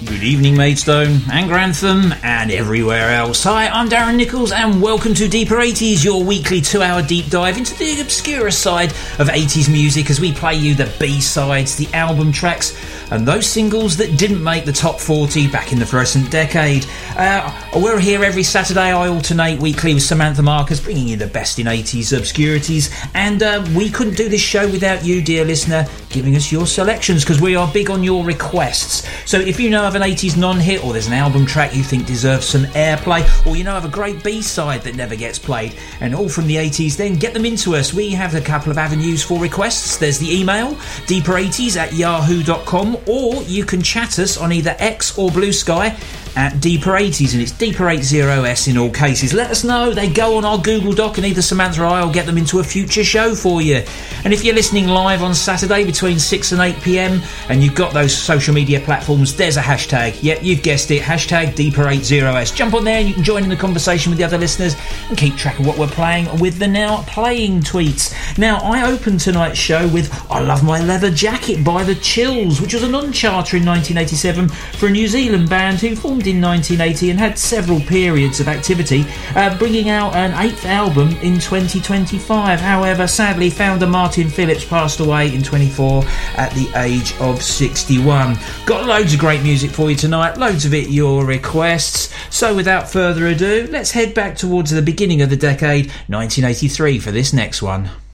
Good evening, Maidstone and Grantham and everywhere else. Hi, I'm Darren Nichols and welcome to Deeper 80s, your weekly 2-hour deep dive into the obscurer side of 80s music as we play you the B-sides, the album tracks and those singles that didn't make the top 40 back in the present decade. We're here every Saturday. I alternate weekly with Samantha Marcus, bringing you the best in 80s obscurities, and we couldn't do this show without you, dear listener, giving us your selections because we are big on your requests. So if you know of an 80s non-hit, or there's an album track you think deserves some airplay, or you know of a great B-side that never gets played, and all from the 80s, then get them into us. We have a couple of avenues for requests. There's the email, deeper80s@yahoo.com, or you can chat us on either X or Blue Sky at Deeper 80s, and it's Deeper 80s in all cases. Let us know. They go on our Google Doc, and either Samantha or I will get them into a future show for you. And if you're listening live on Saturday between 6 and 8 p.m, and you've got those social media platforms, there's a hashtag. Yep, you've guessed it, hashtag Deeper 80s. Jump on there and you can join in the conversation with the other listeners and keep track of what we're playing with the now playing tweets. Now, I opened tonight's show with I Love My Leather Jacket by The Chills, which was a non-charter in 1987 for a New Zealand band who formed in 1980 and had several periods of activity, bringing out an 8th album in 2025. However, sadly, founder Martin Phillips passed away in 24 at the age of 61. Got loads of great music for you tonight, loads of it your requests. So without further ado, let's head back towards the beginning of the decade, 1983, for this next one.